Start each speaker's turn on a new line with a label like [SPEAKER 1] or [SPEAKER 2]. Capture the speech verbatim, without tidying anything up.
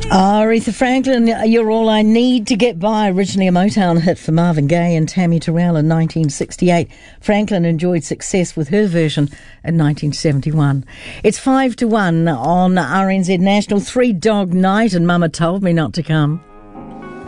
[SPEAKER 1] Ah, Aretha Franklin, You're All I Need to Get By, originally a Motown hit for Marvin Gaye and Tammy Terrell in nineteen sixty-eight. Franklin enjoyed success with her version in nineteen seventy-one. It's five to one on R N Z National, Three Dog Night, and Mama told me not to come.